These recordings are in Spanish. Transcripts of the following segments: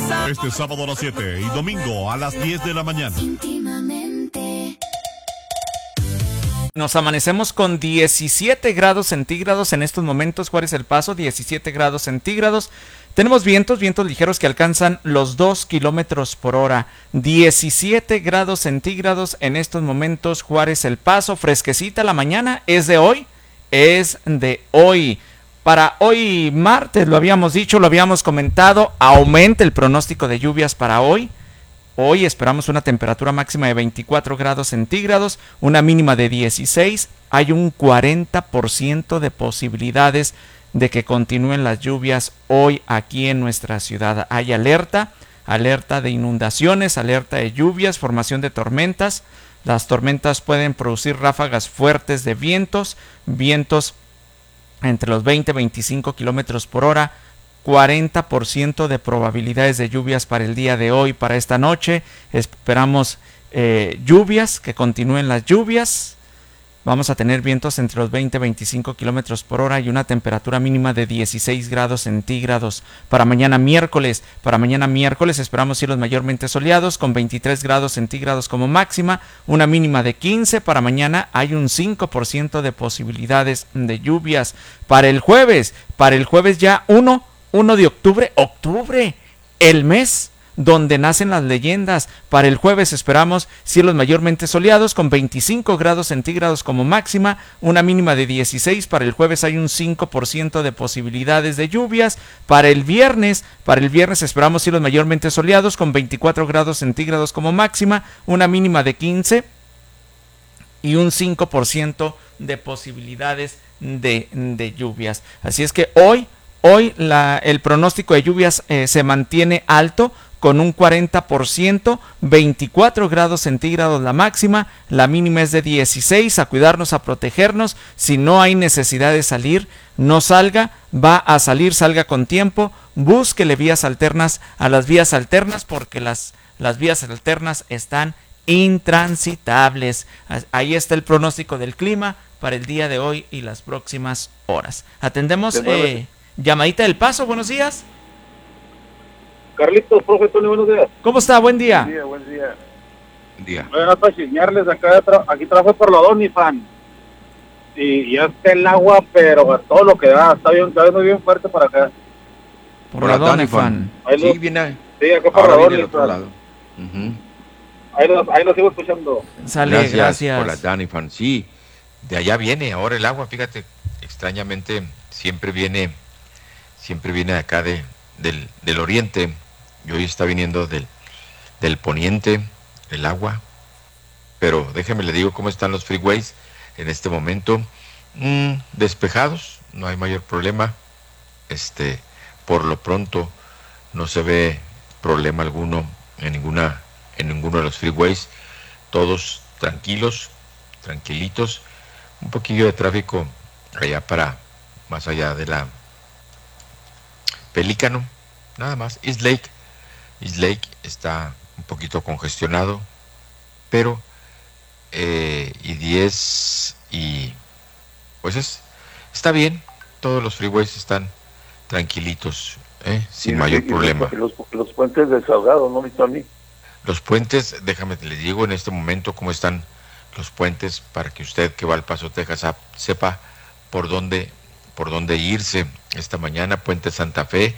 Este sábado a las 7 y domingo a las 10 de la mañana. Nos amanecemos con 17 grados centígrados en estos momentos. Juárez El Paso, 17 grados centígrados. Tenemos vientos ligeros que alcanzan los 2 kilómetros por hora. 17 grados centígrados en estos momentos. Juárez El Paso, fresquecita la mañana. ¿Es de hoy? Es de hoy. Para hoy martes, lo habíamos dicho, lo habíamos comentado, aumenta el pronóstico de lluvias para hoy. Hoy esperamos una temperatura máxima de 24 grados centígrados, una mínima de 16. Hay un 40% de posibilidades de que continúen las lluvias hoy aquí en nuestra ciudad. Hay alerta de inundaciones, alerta de lluvias, formación de tormentas. Las tormentas pueden producir ráfagas fuertes de vientos entre los 20 y 25 kilómetros por hora. 40% de probabilidades de lluvias para el día de hoy, para esta noche. Esperamos lluvias, que continúen las lluvias. Vamos a tener vientos entre los 20 y 25 kilómetros por hora y una temperatura mínima de 16 grados centígrados. Para mañana miércoles esperamos cielos mayormente soleados con 23 grados centígrados como máxima, una mínima de 15. Para mañana hay un 5% de posibilidades de lluvias. Para el jueves ya 1 de octubre, el mes donde nacen las leyendas. Para el jueves esperamos cielos mayormente soleados con 25 grados centígrados como máxima, una mínima de 16. Para el jueves hay un 5% de posibilidades de lluvias. Para el viernes esperamos cielos mayormente soleados con 24 grados centígrados como máxima, una mínima de 15 y un 5% de posibilidades de lluvias. Así es que hoy el pronóstico de lluvias se mantiene alto con un 40%, 24 grados centígrados la máxima, la mínima es de 16, a cuidarnos, a protegernos. Si no hay necesidad de salir, no salga, va a salir, salga con tiempo, búsquele vías alternas a las vías alternas porque las vías alternas están intransitables. Ahí está el pronóstico del clima para el día de hoy y las próximas horas. Atendemos llamadita del Paso, buenos días. Carlitos, profe Tony, buenos días. ¿Cómo está? Buen día. Buen día. Buen día. Bueno, para chismearles, aquí trabajo por la Donifan. Y ya está el agua, pero a todo lo que da, está muy bien fuerte para acá. Por la Donifan. Sí, viene. Sí, acá por la Donifan. Ahí lo sigo escuchando. Sale, gracias. Por la Donifan, sí. De allá viene ahora el agua, fíjate, extrañamente siempre viene de acá del oriente. Y hoy está viniendo del poniente el agua. Pero déjeme le digo cómo están los freeways en este momento. Despejados, no hay mayor problema. Por lo pronto no se ve problema alguno en ninguno de los freeways. Todos tranquilitos. Un poquillo de tráfico allá más allá de la Pelícano, nada más. East Lake está un poquito congestionado, pero y 10 y pues está bien. Todos los freeways están tranquilitos, sin mayor problema. Los puentes desahogados, ¿no, mi Tony? Los puentes, déjame te les digo en este momento cómo están los puentes para que usted que va al Paso, Texas, sepa por dónde irse esta mañana. Puente Santa Fe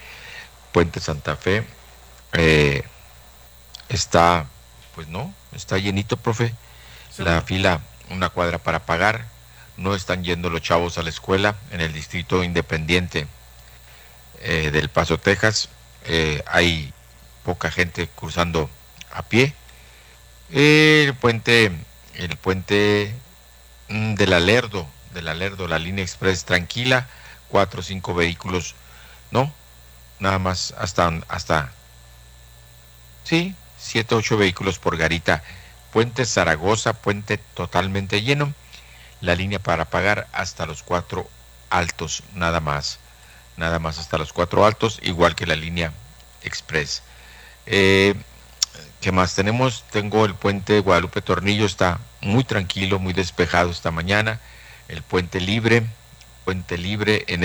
está, pues no, está llenito, profe. Sí. La fila, una cuadra para pagar. No están yendo los chavos a la escuela en el distrito independiente del Paso, Texas. Hay poca gente cruzando a pie. El puente del Alerdo, la línea express tranquila, 4 o 5 vehículos, no, nada más hasta 7 o 8 vehículos por garita. Puente Zaragoza, puente totalmente lleno, la línea para pagar hasta los 4 altos, nada más hasta los 4 altos, igual que la línea express. ¿Qué más tenemos? Tengo el puente Guadalupe Tornillo, está muy tranquilo, muy despejado esta mañana. El puente libre en